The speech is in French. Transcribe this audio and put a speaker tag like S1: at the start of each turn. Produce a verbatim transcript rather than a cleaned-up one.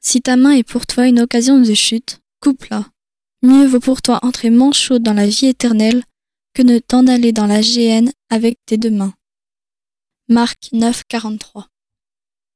S1: Si ta main est pour toi une occasion de chute, coupe-la. Mieux vaut pour toi entrer manchot dans la vie éternelle que ne t'en aller dans la géhenne avec tes deux mains. Marc neuf, quarante-trois.